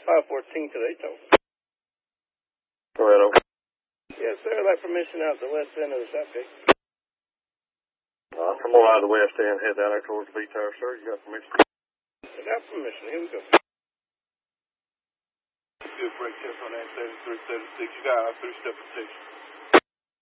514 to Dayton. Toretto. Yes, sir. I'd like permission out the west end of the south gate. Come on out of the west end, head down there towards the V-tower, sir. You got permission? I got permission. Here we go. Good brake test on that 7336. You got our 3-step protection.